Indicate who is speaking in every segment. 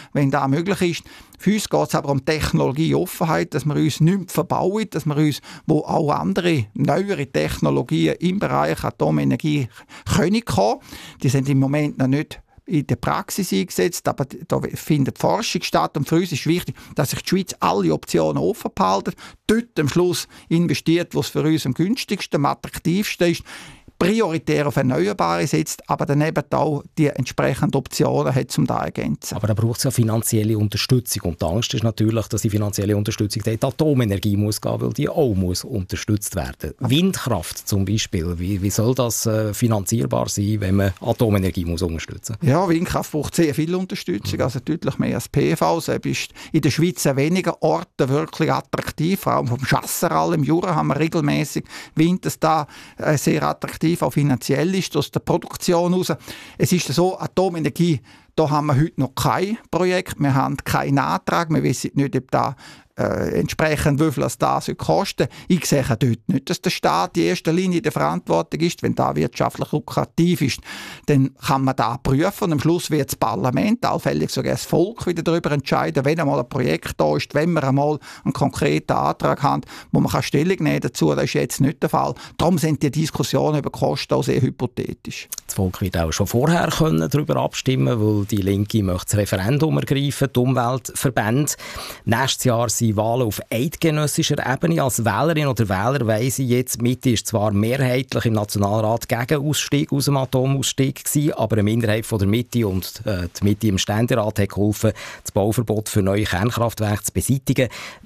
Speaker 1: wenn das möglich ist. Für uns geht es aber um Technologieoffenheit, dass wir uns nichts verbauen, dass wir uns, wo auch andere, neuere Technologien im Bereich Atomenergie können kommen. Die sind im Moment noch nicht in der Praxis eingesetzt, aber da findet Forschung statt und für uns ist wichtig, dass sich die Schweiz alle Optionen offen behalten, dort am Schluss investiert, wo es für uns am günstigsten, am attraktivsten ist, prioritär auf Erneuerbare setzt, aber daneben auch die entsprechenden Optionen hat, um das zu ergänzen.
Speaker 2: Aber da braucht es ja finanzielle Unterstützung und die Angst ist natürlich, dass die finanzielle Unterstützung die Atomenergie muss gehen, weil die auch muss unterstützt werden. Windkraft zum Beispiel, wie soll das finanzierbar sein, wenn man Atomenergie muss unterstützen muss?
Speaker 1: Ja, Windkraft braucht sehr viel Unterstützung, also deutlich mehr als PV. Es ist in der Schweiz an wenigen Orten wirklich attraktiv, vor allem vom Chasseral im Jura haben wir regelmäßig Wind, dass da sehr attraktiv auch finanziell ist, aus der Produktion heraus. Es ist so, Atomenergie, da haben wir heute noch kein Projekt, wir haben keinen Antrag, wir wissen nicht, ob da entsprechend wie viel das kosten. Ich sehe dort nicht, dass der Staat in erster Linie in der Verantwortung ist. Wenn das wirtschaftlich lukrativ ist, dann kann man das prüfen und am Schluss wird das Parlament, allfällig sogar das Volk wieder darüber entscheiden, wenn einmal ein Projekt da ist, wenn wir einmal einen konkreten Antrag haben, wo man Stellung nehmen dazu. Das ist jetzt nicht der Fall. Darum sind die Diskussionen über Kosten auch sehr hypothetisch.
Speaker 2: Das Volk wird auch schon vorher darüber abstimmen, weil die Linke möchte das Referendum ergreifen, die Umweltverbände. Nächstes Jahr sind Wahlen auf eidgenössischer Ebene. Als Wählerin oder Wähler weiss ich jetzt, die Mitte ist zwar mehrheitlich im Nationalrat gegen Ausstieg aus dem Atomausstieg gewesen, aber eine Minderheit von der Mitte und die Mitte im Ständerat hat geholfen, das Bauverbot für neue Kernkraftwerke zu beseitigen.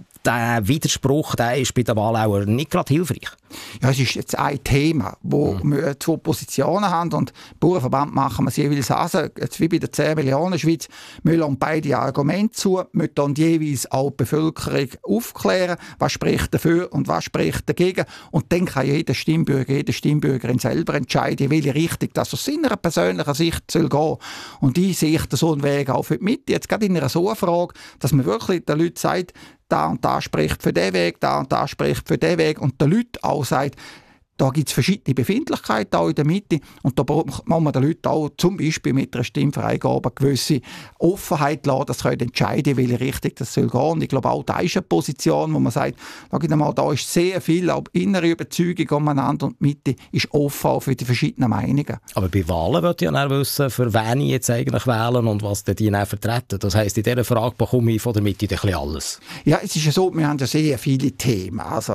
Speaker 2: Der Widerspruch, der ist bei den Wahlauern nicht gerade hilfreich.
Speaker 1: Ja, es ist jetzt ein Thema, wo wir zwei Positionen haben und im Bauernverband machen wir es jeweils also, jetzt wie bei der 10 Millionen Schweiz, wir lassen beide Argumente zu, wir dann jeweils auch die Bevölkerung aufklären, was spricht dafür und was spricht dagegen und dann kann jede Stimmbürgerin selber entscheiden, in welche Richtung das aus seiner persönlichen Sicht soll gehen. Und ich sehe so einen Weg auch für die Mitte, jetzt gerade in einer so einer Frage, dass man wirklich den Leuten sagt, da und da spricht für den Weg, da und da spricht für den Weg und der Leute auch sagt, da gibt es verschiedene Befindlichkeiten auch in der Mitte und da muss man den Leuten auch zum Beispiel mit einer Stimmfreigabe eine gewisse Offenheit lassen, dass sie entscheiden können, in welche Richtung das soll gehen. Und ich glaube auch, da ist eine Position, wo man sagt, da ist sehr viel auch innere Überzeugung umeinander und die Mitte ist offen auch für die verschiedenen Meinungen.
Speaker 2: Aber bei Wahlen wollte ich ja wissen, für wen ich jetzt eigentlich wählen und was die dann vertreten. Das heisst, in dieser Frage bekomme ich von der Mitte ein bisschen alles.
Speaker 1: Ja, es ist ja so, wir haben ja sehr viele Themen, also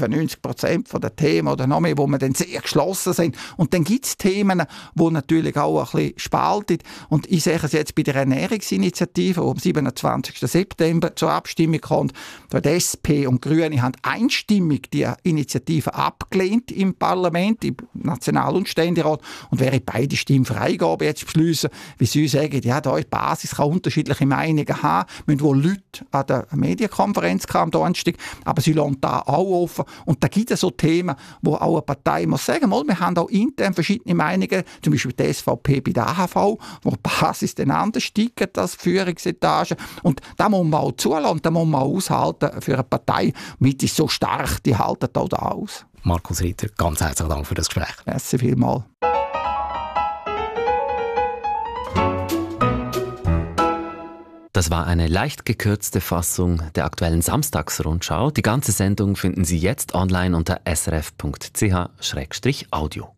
Speaker 1: 95% der Themen oder noch mehr, wo wir dann sehr geschlossen sind. Und dann gibt es Themen, die natürlich auch ein bisschen spalten. Und ich sehe es jetzt bei der Ernährungsinitiative, die am 27. September zur Abstimmung kommt. Die SP und die Grüne haben einstimmig die Initiative abgelehnt im Parlament, im National- und Ständerat. Und wäre beide Stimmfreigabe jetzt beschließen, wie sie sagen, ja, da ist die Basis, kann unterschiedliche Meinungen haben, müssen wohl Leute an der Medienkonferenz am Donnerstag, aber sie lassen da auch offen. Und da gibt es so Themen, wo auch eine Partei muss sagen, wir haben auch intern verschiedene Meinungen, zum Beispiel die SVP bei der AHV, wo die Basis dann anders steigt als die Führungsetage. Und da muss man auch zulassen, da muss man auch aushalten für eine Partei. Mit ist so stark, die halten auch da aus.
Speaker 2: Markus Ritter, ganz herzlichen Dank für das Gespräch.
Speaker 1: Merci vielmals.
Speaker 3: Das war eine leicht gekürzte Fassung der aktuellen Samstagsrundschau. Die ganze Sendung finden Sie jetzt online unter srf.ch/audio.